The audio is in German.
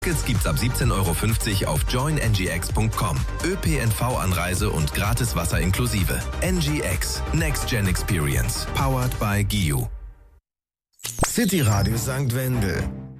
Tickets gibt's ab 17,50 € auf joinngx.com. ÖPNV-Anreise und gratis Wasser inklusive. NGX. Next Gen Experience. Powered by GIU. City Radio St. Wendel.